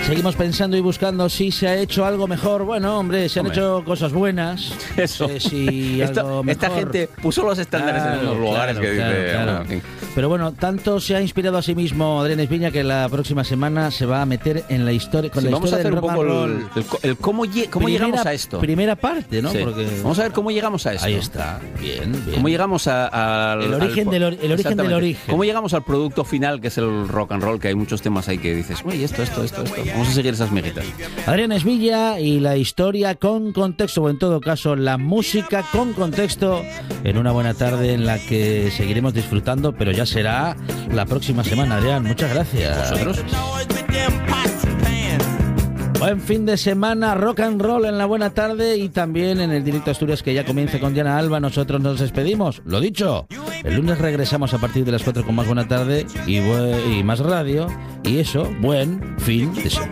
Seguimos pensando y buscando si se ha hecho algo mejor. Bueno, hombre, se han hecho cosas buenas. Eso. Si algo mejor. Esta gente puso los estándares en los lugares que dice. Claro. Bueno, en fin. Pero bueno, tanto se ha inspirado a sí mismo Adrián Esviña que la próxima semana se va a meter en la historia con Sí, la vamos a historia hacer del un rock poco and roll. el cómo llegamos a esto. Primera parte, ¿no? Sí. Porque Vamos a ver cómo llegamos a esto. ahí está. Bien. ¿Cómo llegamos El origen del origen. Exactamente. ¿Cómo llegamos al producto final que es el rock and roll? Que hay muchos temas ahí que dices, uy, esto. Vamos a seguir esas miguitas. Adrián Esvilla y la historia con contexto, o en todo caso la música con contexto, en una buena tarde en la que seguiremos disfrutando, pero ya será la próxima semana. Adrián, muchas gracias. ¿Vosotros? Buen fin de semana, rock and roll en la buena tarde y también en el Directo Asturias que ya comienza con Diana Alba. Nosotros nos despedimos, lo dicho, el lunes regresamos a partir de las 4 con más buena tarde y más radio, y eso, buen fin de semana.